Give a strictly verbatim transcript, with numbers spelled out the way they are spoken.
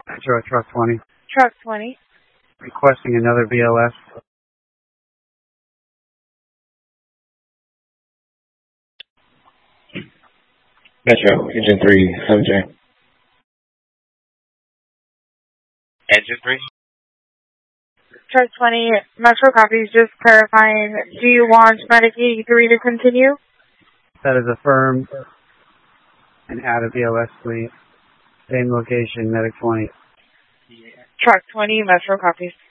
Metro Truck twenty. Truck twenty. Requesting another B L S. Metro, Engine three, seven J. Engine three? Truck twenty, Metro copies, just clarifying, do you want Medic eighty-three to continue? That is affirmed. And add a B L S, please. Same location, Medic twenty. Truck twenty, Metro copies.